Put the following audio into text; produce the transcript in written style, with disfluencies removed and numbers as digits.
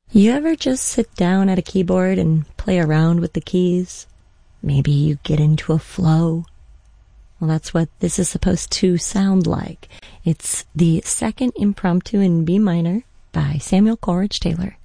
You ever just sit down at a keyboard and play around with the keys? Maybe you get into a flow. Well, that's what this is supposed to sound like. It's the second impromptu in B minor by Samuel Coleridge Taylor.